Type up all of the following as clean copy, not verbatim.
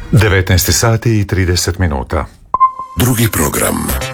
19 sati i 30 minuta. Drugi program.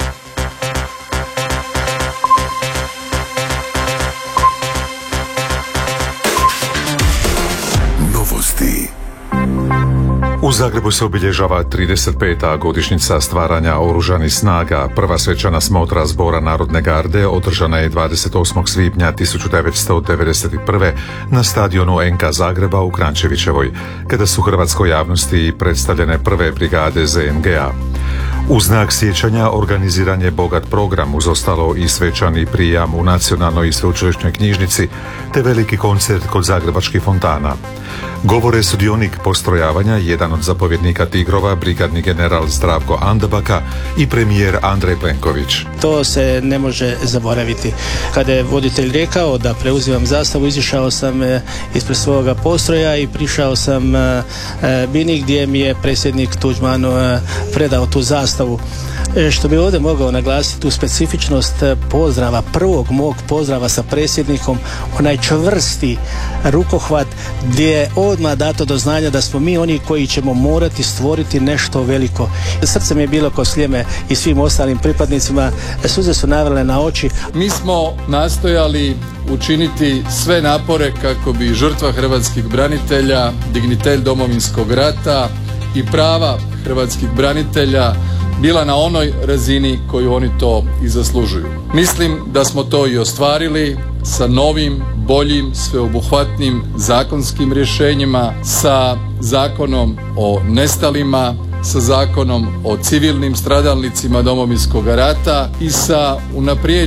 Novosti. U Zagrebu se obilježava 35. godišnjica stvaranja oružanih snaga. Prva svečana smotra Zbora Narodne garde održana je 28. svibnja 1991. na stadionu NK Zagreba u Kranjčevićevoj, kada su hrvatskoj javnosti predstavljene prve brigade ZNG-a. U znak sjećanja organiziran je bogat program, uz ostalo i svečani prijam u Nacionalnoj i sveučilišnoj knjižnici, te veliki koncert kod zagrebačkih fontana. Govore sudionik postrojavanja, jedan od zapovjednika Tigrova, brigadni general Zdravko Andabaka i premijer Andrej Plenković. To se ne može zaboraviti. Kada je voditelj rekao da preuzimam zastavu, izišao sam ispred svoga postroja i prišao sam bini gdje mi je predsjednik Tuđman predao tu zastavu. Što bi ovdje mogao naglasiti tu specifičnost pozdrava, prvog mog pozdrava sa predsjednikom, onaj čvrsti rukohvat gdje je odmah dato do znanja da smo mi oni koji ćemo morati stvoriti nešto veliko. Srce mi je bilo ko sljeme i svim ostalim pripadnicima, suze su navrle na oči. Mi smo nastojali učiniti sve napore kako bi žrtva hrvatskih branitelja, dignitet Domovinskog rata i prava hrvatskih branitelja bila na onoj razini koju oni to i zaslužuju. Mislim da smo to i ostvarili sa novim, boljim, sveobuhvatnim zakonskim rješenjima, sa zakonom o nestalima, sa zakonom o civilnim stradalnicima Domovinskog rata i sa unaprijeđenim